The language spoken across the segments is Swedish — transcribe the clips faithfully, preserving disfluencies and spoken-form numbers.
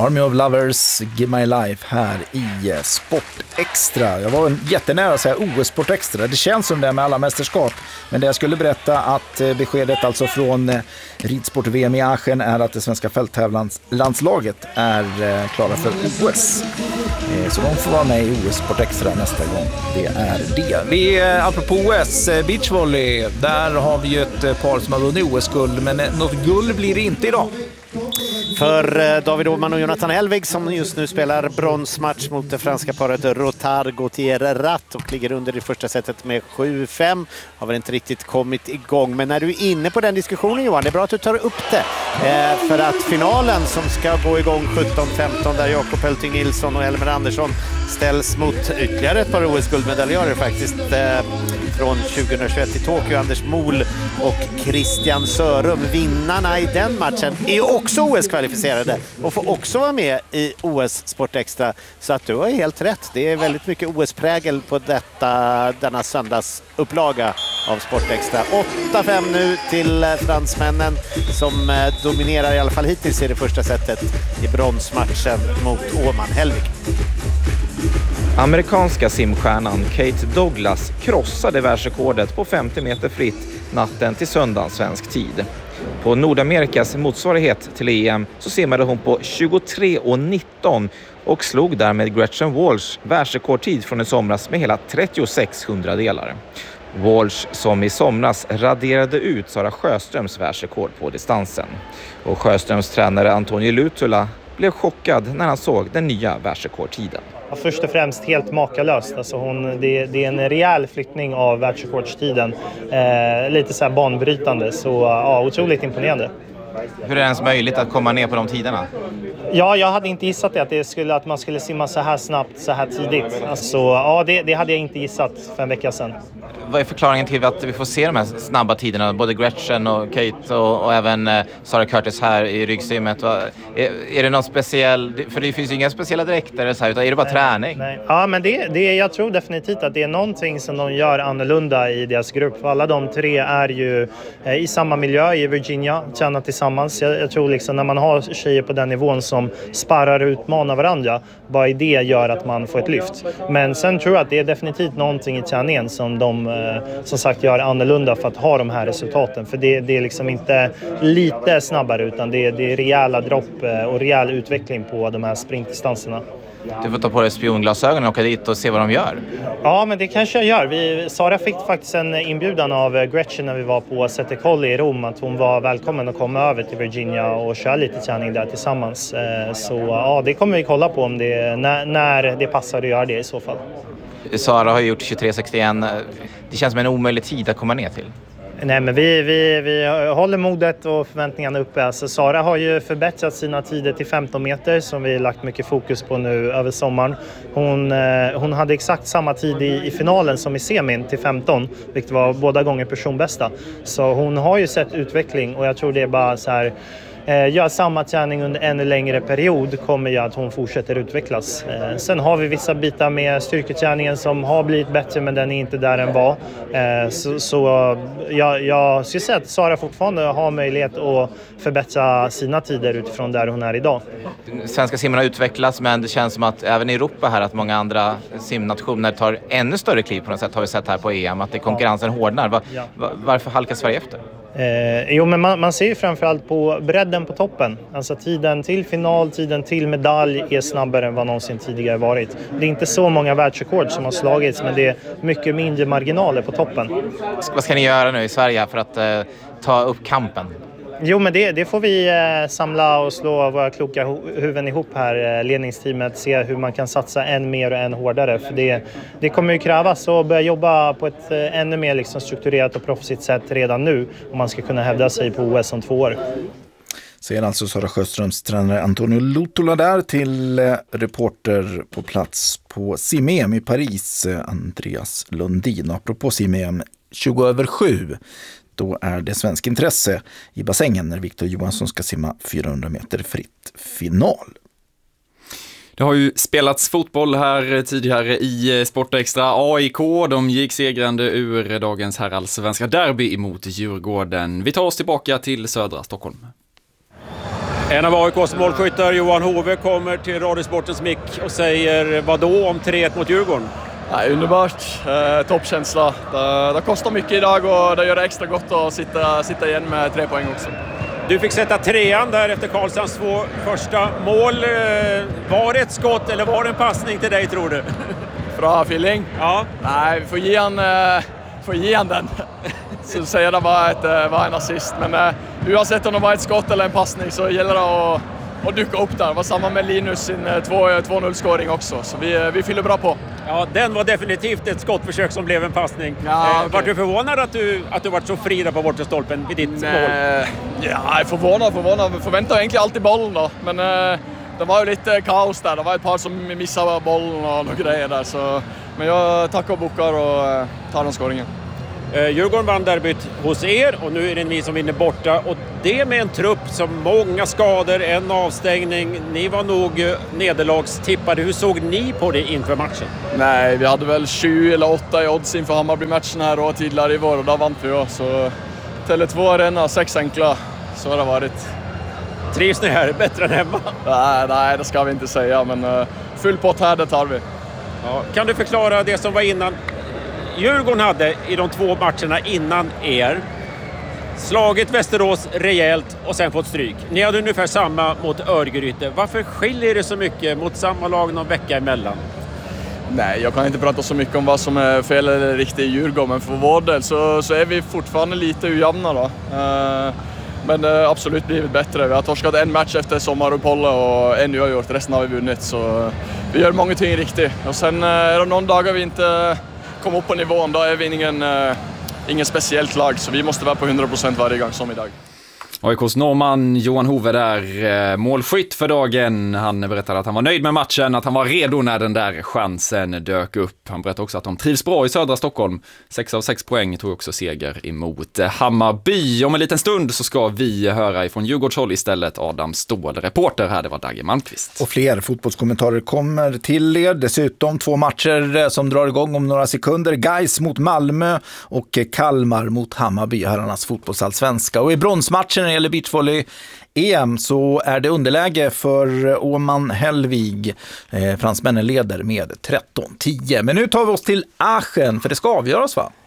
Army of Lovers, Give My Life här i Sport Extra. Jag var jättenära att säga O S Sport Extra. Det känns som det med alla mästerskap. Men det jag skulle berätta att beskedet alltså från ridsport-V M i Aachen är att det svenska fälttävlanslandslaget är klara för O S. Så de får vara med i O S Sport Extra nästa gång. Det är det. Vi, apropå O S, beachvolley, där har vi ju ett par som har vunnit O S-guld. Men något guld blir det inte idag. För David Åhman och Jonathan Helvig som just nu spelar bronsmatch mot det franska paret Rotard Gauthier-Ratt och ligger under det första setet med sju fem. Har väl inte riktigt kommit igång. Men när du är inne på den diskussionen, Johan, det är bra att du tar upp det. Eh, för att finalen som ska gå igång sjutton femton där Jakob Hölting Nilsson och Elmer Andersson ställs mot ytterligare ett par O S-guldmedaljörer faktiskt eh, från tjugohundratjugoett i Tokyo. Anders Mol och Christian Sörum. Vinnarna i den matchen är också O S-kvalificerade och får också vara med i O S Sport Extra. Så att du har helt rätt. Det är väldigt mycket O S-prägel på detta, denna söndagsupplaga av Sport Extra. åtta fem nu till fransmännen som dominerar i alla fall hittills i det första setet i bronsmatchen mot Åhman Helvig. Amerikanska simstjärnan Kate Douglas krossade världsrekordet på femtio meter fritt natten till söndag svensk tid. På Nordamerikas motsvarighet till E M så simmade hon på tjugotre nitton och slog därmed Gretchen Walsh världsrekordtid från i somras med hela trettiosex hundradelar. Walsh som i somras raderade ut Sara Sjöströms världsrekord på distansen. Och Sjöströms tränare Antonio Lutula blev chockad när han såg den nya världsrekordtiden. Först och främst helt makalöst. Alltså hon, det, det är en rejäl flyttning av världsrekordstiden. Eh, lite så här banbrytande. Så ja, otroligt imponerande. Hur är det ens möjligt att komma ner på de tiderna? Ja, jag hade inte gissat det, att, det skulle, att man skulle simma så här snabbt, så här tidigt. Alltså, ja, det, det hade jag inte gissat för en vecka sedan. Vad är förklaringen till att vi får se de här snabba tiderna? Både Gretchen och Kate och, och även eh, Sarah Curtis här i ryggsimmet. Är, är det någon speciell... För det finns ju inga speciella dräkter så här, utan är det bara nej, träning? Nej. Ja, men det, det, jag tror definitivt att det är någonting som de gör annorlunda i deras grupp. För alla de tre är ju eh, i samma miljö i Virginia, tränar tillsammans. Jag, jag tror liksom när man har tjejer på den nivån som sparar och utmanar varandra, bara det gör att man får ett lyft. Men sen tror jag att det är definitivt någonting i träningen som de eh, som sagt gör annorlunda för att ha de här resultaten. För det, det är liksom inte lite snabbare utan det är, det är rejäla dropp eh, och rejäl utveckling på de här springdistanserna. Du får ta på dig spionglasögonen och åka dit och se vad de gör. Ja, men det kanske jag gör. Vi, Sara fick faktiskt en inbjudan av Gretchen när vi var på Sette Colli i Rom att hon var välkommen att komma över till Virginia och köra lite träning där tillsammans. Så ja, det kommer vi kolla på om det, när, när det passar att göra det i så fall. Sara har gjort tjugotre sextioett. Det känns som en omöjlig tid att komma ner till. Nej, men vi, vi, vi håller modet och förväntningarna uppe. Alltså, Sara har ju förbättrat sina tider till femton meter som vi lagt mycket fokus på nu över sommaren. Hon, hon hade exakt samma tid i, i finalen som i semin till femton, vilket var båda gånger personbästa. Så hon har ju sett utveckling och jag tror det är bara så här... Eh, gör samma träning under en längre period kommer ju att hon fortsätter utvecklas. Eh, sen har vi vissa bitar med styrketräningen som har blivit bättre men den är inte där den var. Eh, så så jag, jag skulle säga att Sara fortfarande har möjlighet att förbättra sina tider utifrån där hon är idag. Svenska simmarna utvecklas men det känns som att även i Europa här att många andra simnationer tar ännu större kliv på något sätt har vi sett här på E M. Att det konkurrensen hårdnar. Var, ja. Varför halkar Sverige efter? Eh, jo, men man, man ser ju framförallt på bredden på toppen. Alltså tiden till final, tiden till medalj är snabbare än vad någonsin tidigare varit. Det är inte så många världsrekord som har slagits, men det är mycket mindre marginaler på toppen. Vad ska ni göra nu i Sverige för att eh, ta upp kampen? Jo, men det, det får vi eh, samla och slå våra kloka hu- huvuden ihop här, eh, ledningsteamet, se hur man kan satsa än mer och än hårdare. För det, det kommer ju krävas att börja jobba på ett eh, ännu mer liksom, strukturerat och proffsigt sätt redan nu om man ska kunna hävda sig på O S om två år. Säger alltså Sara Sjöströms tränare Antonio Lutula där till eh, reporter på plats på sim-E M i Paris, eh, Andreas Lundin. Och apropå sim-E M tjugo över sju. Då är det svensk intresse i bassängen när Victor Johansson ska simma fyrahundra meter fritt final. Det har ju spelats fotboll här tidigare i Sport Extra. A I K, de gick segrande ur dagens herrallsvenska derby emot Djurgården. Vi tar oss tillbaka till södra Stockholm. En av A I K:s målskyttar, Johan Hove, kommer till Radiosportens mick och säger vad då om tre ett mot Djurgården? Ja, underbart. Eh, toppkänsla. Det, det kostar mycket idag och det gör det extra gott att sitta, sitta igen med tre poäng också. Du fick sätta trean där efter Karlshamns två första mål. Var det ett skott eller var det en passning till dig, tror du? Bra feeling. Ja. Nej, vi får ge han, uh, får ge han den. Så säger det var, ett, uh, var en assist. Men uh, oavsett om det var ett skott eller en passning så gäller det att, att duka upp där. Det var samma med Linus sin uh, två noll-scoring också. Så vi, uh, vi fyller bra på. Ja, den var definitivt ett skottförsök som blev en passning. Ja, eh, okay. Var du förvånad att du, att du varit så fri där på bortre stolpen vid ditt Nej. mål? Ja, jag är förvånad, förvånad. Vi förväntar egentligen alltid bollen då. Men uh, det var ju lite kaos där. Det var ett par som missade bollen och några grejer där. Så, men jag tackar och bockar och uh, tar den scoringen. Eh, Djurgården vann derbyt hos er och nu är det ni som vinner borta. Och det med en trupp som många skador, en avstängning. Ni var nog eh, nederlagstippade. Hur såg ni på det inför matchen? Nej, vi hade väl sju eller åtta i odds inför Hammarby-matchen här och tidigare i vår och då vann vi ju. Så Tele två arena, sex enkla, så har det varit. Trivs ni här bättre än hemma? Nej, nej, det ska vi inte säga, men uh, full pott här, det tar vi. Ja, kan du förklara det som var innan? Djurgården hade i de två matcherna innan er slagit Västerås rejält och sen fått stryk. Ni hade ungefär samma mot Örgryte. Varför skiljer det så mycket mot samma lag någon vecka emellan? Nej, jag kan inte prata så mycket om vad som är fel eller riktigt i Djurgården, men för vår del så, så är vi fortfarande lite ujämna då. Uh, men det har absolut blivit bättre. Vi har torskat en match efter sommaruppehållet och en har gjort, resten har vi vunnit. Så vi gör många ting riktigt. Och sen uh, är det någon dagar vi inte kommer upp på nivån, då är vi ingen, uh, ingen speciellt lag. Så vi måste vara på hundra procent varje gång som idag. A I K:s norrman Johan Hove där, målskytt för dagen. Han berättade att han var nöjd med matchen, att han var redo när den där chansen dök upp. Han berättade också att de trivs bra i södra Stockholm. Sex av sex poäng tog också seger emot Hammarby. Om en liten stund så ska vi höra ifrån Djurgårdshåll istället Adam Ståhl, reporter här. Det var Dagge Malmqvist. Och fler fotbollskommentarer kommer till er. Dessutom två matcher som drar igång om några sekunder. Gais mot Malmö och Kalmar mot Hammarby, herrarnas fotbollsallsvenska. Och i bronsmatchen eller beachvolley-E M så är det underläge för Åman Hellvig. Eh, fransmännen leder med tretton tio. Men nu tar vi oss till Aachen, för det ska avgöras, va?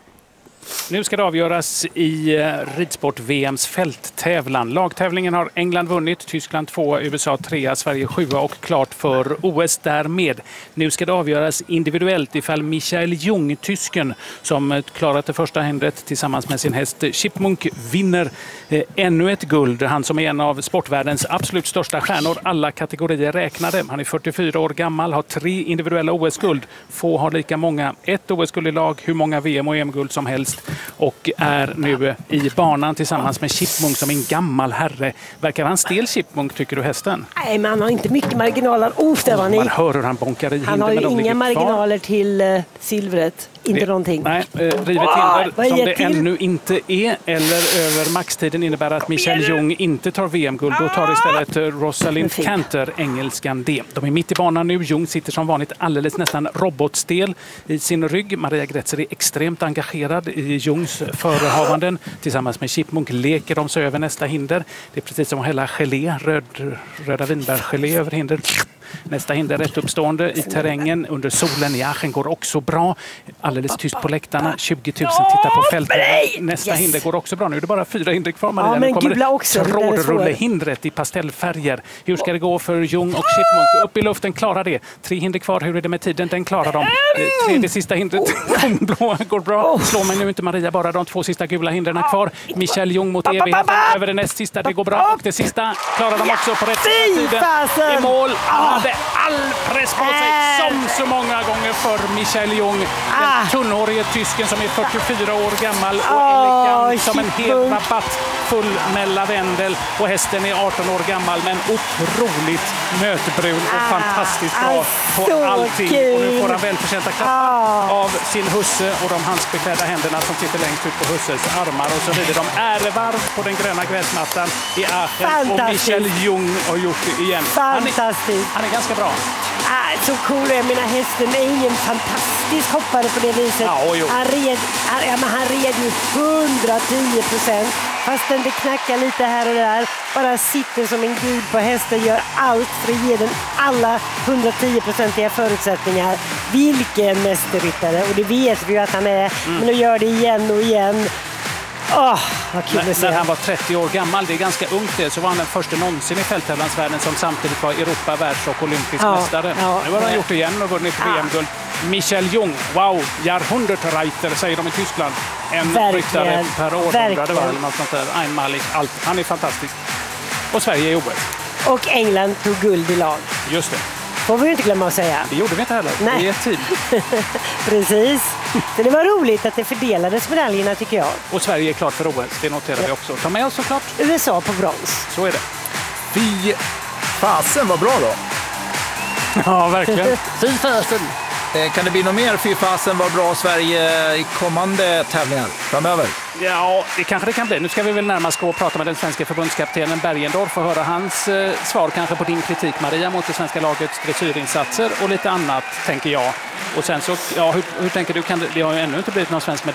Nu ska det avgöras i ridsport-V M:s fälttävlan. Lagtävlingen har England vunnit, Tyskland två, U S A tre, Sverige sju och klart för O S därmed. Nu ska det avgöras individuellt ifall Michael Jung, tysken, som klarat det första hindret tillsammans med sin häst Chipmunk, vinner eh, ännu ett guld. Han som är en av sportvärldens absolut största stjärnor, alla kategorier räknade. Han är fyrtiofyra år gammal, har tre individuella O S-guld. Få har lika många, ett O S-guld i lag, hur många V M och E M-guld som helst. Och är nu i banan tillsammans med Chipmunk som en gammal herre. Verkar han stel, Chipmunk, tycker du, hästen? Nej, men han har inte mycket marginaler. Oh, Stefan, man hör hur han bonkar i. Han har ju inga marginaler till uh, silvret. Inte det, någonting. Nej, eh, rivet hinder som det till? ännu inte är eller över maxtiden innebär att Michael Jung inte tar V M-guld. Då tar istället Rosalind Canter, engelskan, det. De är mitt i banan nu. Jung sitter som vanligt alldeles nästan robotstel i sin rygg. Maria Gretzer är extremt engagerad i Jungs förehavanden. Tillsammans med Chipmunk leker de sig över nästa hinder. Det är precis som att hälla gelé, röd, röda vinbärsgelé över hinder. Nästa hinder rätt uppstående i terrängen under solen i Aachen går också bra. Alldeles tyst på läktarna. tjugo tusen tittar på fältet. Nästa yes. hinder går också bra. Nu är det bara fyra hinder kvar. Maria. Ja, nu kommer gula också. trådrullehindret i pastellfärger. Hur ska det gå för Jung och Chipmunk? Upp i luften, klarar det. Tre hinder kvar. Hur är det med tiden? Den klarar de. Tredje sista hindret blå går bra. Slår mig nu inte Maria, bara de två sista gula hindren kvar. Michael Jung mot evigheten. Över det näst sista, det går bra. Och det sista klarar de också på rätt tiden. I mål. hade all press på sig som så många gånger för Michael Jung. Den tunnhårige tysken som är fyrtiofyra år gammal och elegant som en hel rabatt full med lavendel. Och hästen är arton år gammal men otroligt mötbrun och fantastiskt bra på allting. Och nu får han välförtjänta klappar av sin husse och de handskbeklädda händerna som sitter längst ut på husses armar. Och så rider de ärevarv på den gröna gräsmattan i Aachen. Och Michael Jung har gjort det igen. Fantastiskt. Han är, han är ganska bra. Ah, så cool. Jag menar, hästen är ingen fantastisk hoppare på det viset. Ja, han, red, han, ja, men han red ju hundratio procent fastän det knackar lite här och där. Bara sitter som en gud på hästen, gör allt för att ge den alla hundratio-procentiga förutsättningar. Vilken mästerryttare, och det vet vi ju att han är, mm. men att göra det igen och igen. Oh, vad kul när, att se. när han var trettio år gammal, det är ganska ungt det, så var han den första någonsin i fälttävlansvärlden som samtidigt var Europa, världs- och olympisk ja, mästare. Ja, nu har han ja. gjort det igen och vunnit Ja. V M-guld. Michael Jung, wow, Jahrhundertreiter säger de i Tyskland. En Verkligen. ryttare per århundrade var Verkligen. eller något sånt där. Einmalig, allt. Han är fantastisk. Och Sverige är O S. Och England tog guld i lag. Just det. Får vi ju inte glömma att säga. Det gjorde vi inte heller. Nej. Det är tid. Precis. Så det var roligt att det fördelades medaljerna, tycker jag. Och Sverige är klart för O S, det noterar vi också. Ta med oss såklart. U S A på brons. Så är det. Fy fasen vad bra då. Ja, verkligen. Fy fasen. Eh, Kan det bli något mer fy fasen vad bra Sverige i kommande tävlingar framöver? Ja, det kanske det kan bli. Nu ska vi väl närmast gå och prata med den svenska förbundskaptenen Bergendorf och höra hans eh, svar kanske på din kritik, Maria, mot det svenska lagets dressyrinsatser och lite annat, tänker jag. Och sen så, ja, hur, hur tänker du? Kan det, det har ju ännu inte blivit någon svensk medalj